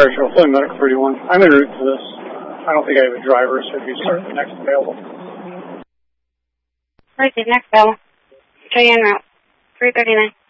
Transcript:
Fire Show, Floyd Medical 31. I'm en route to this. I don't think I have a driver, so if you start the next available. Right, next available. Show you en route. 339.